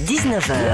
19h.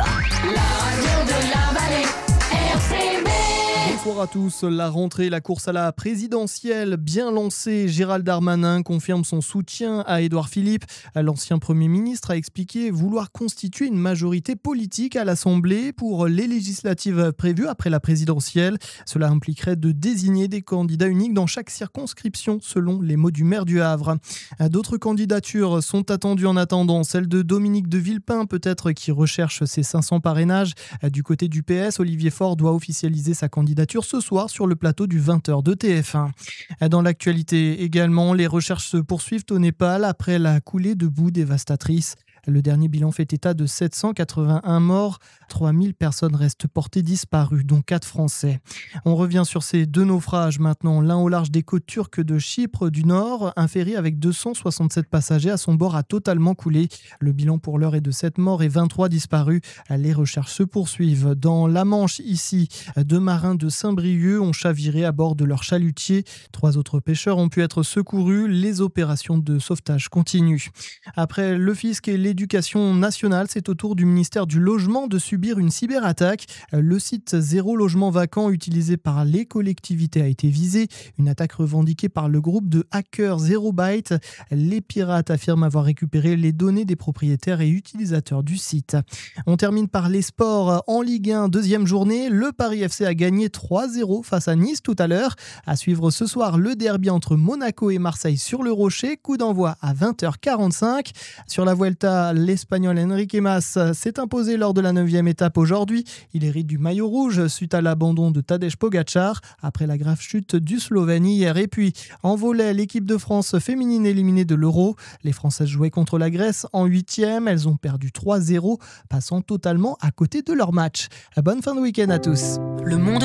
Bonsoir à tous. La rentrée, la course à la présidentielle bien lancée. Gérald Darmanin confirme son soutien à Édouard Philippe. L'ancien Premier ministre a expliqué vouloir constituer une majorité politique à l'Assemblée pour les législatives prévues après la présidentielle. Cela impliquerait de désigner des candidats uniques dans chaque circonscription, selon les mots du maire du Havre. D'autres candidatures sont attendues en attendant. Celle de Dominique de Villepin, peut-être, qui recherche ses 500 parrainages. Du côté du PS, Olivier Faure doit officialiser sa candidature ce soir sur le plateau du 20h de TF1. Dans l'actualité également, les recherches se poursuivent au Népal après la coulée de boue dévastatrice. Le dernier bilan fait état de 781 morts. 3000 personnes restent portées disparues, dont 4 Français. On revient sur ces deux naufrages maintenant. L'un au large des côtes turques de Chypre du Nord. Un ferry avec 267 passagers à son bord a totalement coulé. Le bilan pour l'heure est de 7 morts et 23 disparus. Les recherches se poursuivent. Dans la Manche, ici, 2 marins de Saint-Brieuc ont chaviré à bord de leur chalutier. 3 autres pêcheurs ont pu être secourus. Les opérations de sauvetage continuent. Après le fisc et l'Éducation nationale, c'est au tour du ministère du Logement de subir une cyberattaque. Le site Zéro Logement Vacant utilisé par les collectivités a été visé. Une attaque revendiquée par le groupe de hackers Zero Byte. Les pirates affirment avoir récupéré les données des propriétaires et utilisateurs du site. On termine par les sports. En Ligue 1, deuxième journée, le Paris FC a gagné 3-0 face à Nice tout à l'heure. À suivre ce soir, le derby entre Monaco et Marseille sur le Rocher. Coup d'envoi à 20h45. Sur la Vuelta, l'Espagnol Enrique Mas s'est imposé lors de la 9e étape aujourd'hui. Il hérite du maillot rouge suite à l'abandon de Tadej Pogacar après la grave chute du Slovène hier. Et puis, en volley, l'équipe de France féminine éliminée de l'Euro. Les Françaises jouaient contre la Grèce en 8e. Elles ont perdu 3-0, passant totalement à côté de leur match. Bonne fin de week-end à tous. Le monde